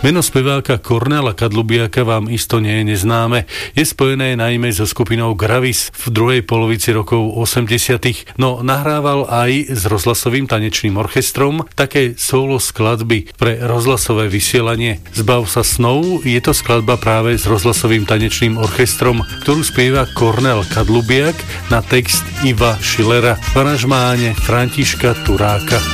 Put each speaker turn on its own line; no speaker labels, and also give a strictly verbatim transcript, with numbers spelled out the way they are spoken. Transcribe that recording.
Meno speváka Kornéla Kadlubiaka vám isto nie je neznáme. Je spojené najmä so skupinou Gravis v druhej polovici rokov osemdesiatych, no nahrával aj s rozhlasovým tanečným orchestrom také solo skladby pre rozhlasové vysielanie. Zbav sa snov je to skladba práve s rozhlasovým tanečným orchestrom, ktorú spieva Kornél Kadlubiak na text Iva Schillera v aranžmáne Františka Turáka.